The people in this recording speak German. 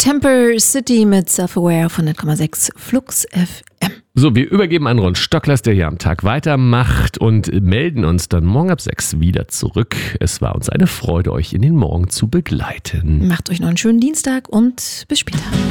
Temper City mit Self-Aware von 100,6 Flux FM. So, wir übergeben an Ron Stocklers, der hier am Tag weitermacht und melden uns dann morgen ab 6 wieder zurück. Es war uns eine Freude, euch in den Morgen zu begleiten. Macht euch noch einen schönen Dienstag und bis später.